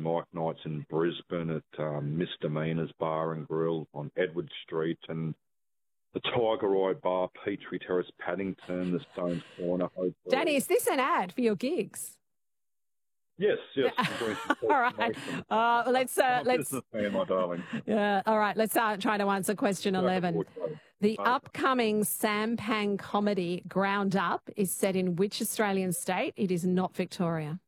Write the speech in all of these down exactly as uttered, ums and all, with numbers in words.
Mike Nights in Brisbane at um, Misdemeanors Bar and Grill on Edward Street, and the Tiger Eye Bar, Petrie Terrace, Paddington, the Stones Corner Hotel. Danny, is this an ad for your gigs? Yes, yes. All right. Uh, let's uh, let's. Man, my darling. Yeah. All right. Let's uh, try to answer question eleven. The upcoming Sampang comedy Ground Up is set in which Australian state? It is not Victoria.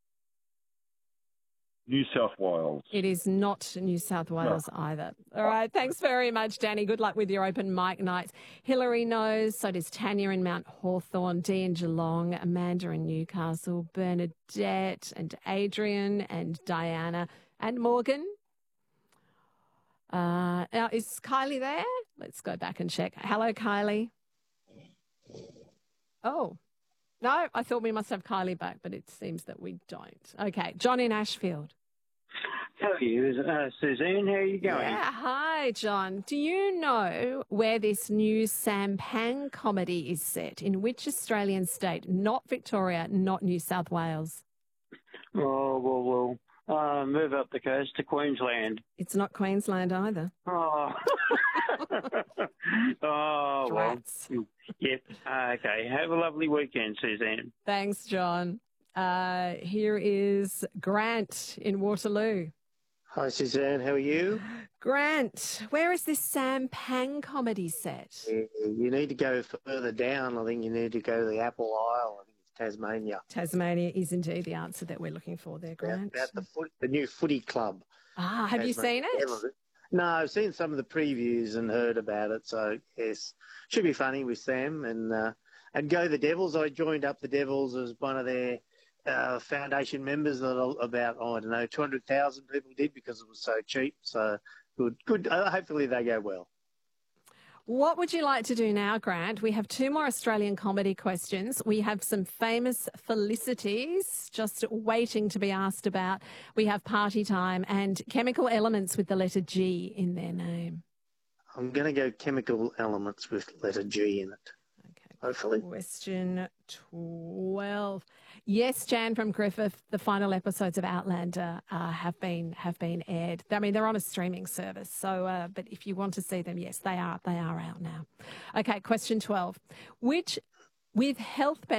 New South Wales. It is not New South Wales no. either. All right. Thanks very much, Danny. Good luck with your open mic nights. Hillary knows. So does Tanya in Mount Hawthorn, Dee in Geelong, Amanda in Newcastle, Bernadette and Adrian and Diana and Morgan. Uh, now, is Kylie there? Let's go back and check. Hello, Kylie. Oh, no, I thought we must have Kylie back, but it seems that we don't. Okay, John in Ashfield. How are you, uh, Suzanne? How are you going? Yeah, hi, John. Do you know where this new Sampang comedy is set? In which Australian state? Not Victoria, not New South Wales. Oh, well, well. Uh, move up the coast to Queensland. It's not Queensland either. Oh, oh well. Yep. Uh, okay. Have a lovely weekend, Suzanne. Thanks, John. Uh, here is Grant in Waterloo. Hi, Suzanne. How are you? Grant, where is this Sampang comedy set? Yeah, you need to go further down. I think you need to go to the Apple Isle. I think it's Tasmania. Tasmania is indeed the answer that we're looking for there, Grant. About the, foot, the new footy club. Ah, have you seen it? No, I've seen some of the previews and heard about it. So, yes, should be funny with Sam. And uh, and go the Devils. I joined up the Devils as one of their uh, foundation members. That about, oh, I don't know, two hundred thousand people did because it was so cheap. So, good. good. Uh, hopefully they go well. What would you like to do now, Grant? We have two more Australian comedy questions. We have some famous felicities just waiting to be asked about. We have Party Time and chemical elements with the letter G in their name. I'm going to go chemical elements with letter G in it. Okay. Hopefully. Question twelve. Yes, Jan from Griffith, the final episodes of Outlander uh, have been have been aired. I mean, they're on a streaming service, so uh, but if you want to see them, yes, they are they are out now. Okay, question twelve. Which with health benefits